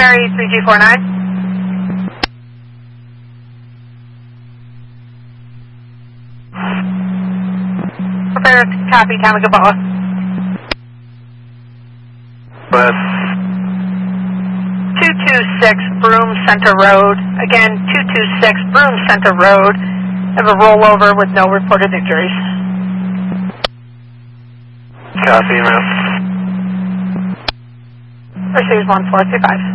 Prairie 3G49. Prepare to copy, Tamagapala. West. 226 Broome Center Road. Again, 226 Broome Center Road. Have a rollover with no reported injuries. Copy, ma'am. Mercedes 1435.